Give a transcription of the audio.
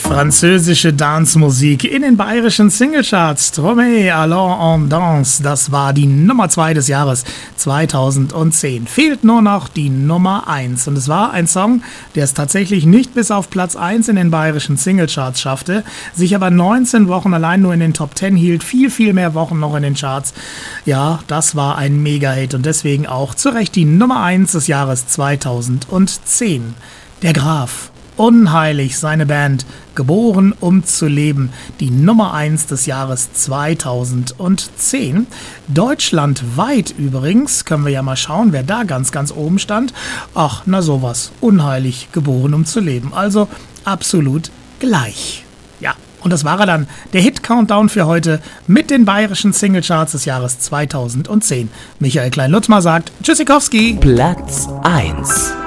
Französische Dancemusik in den bayerischen Singlecharts. Trommé, allons en danse, das war die Nummer 2 des Jahres 2010. Fehlt nur noch die Nummer 1. Und es war ein Song, der es tatsächlich nicht bis auf Platz 1 in den bayerischen Singlecharts schaffte, sich aber 19 Wochen allein nur in den Top 10 hielt, viel mehr Wochen noch in den Charts. Ja, das war ein Mega-Hit und deswegen auch zu Recht die Nummer 1 des Jahres 2010. Der Graf. Unheilig, seine Band, geboren um zu leben, die Nummer 1 des Jahres 2010. Deutschlandweit übrigens, können wir ja mal schauen, wer da ganz oben stand. Ach, na sowas, unheilig, geboren um zu leben, also absolut gleich. Ja, und das war er dann, der Hit-Countdown für heute mit den bayerischen Singlecharts des Jahres 2010. Michael Klein-Lutzmer sagt Tschüssikowski. Platz 1.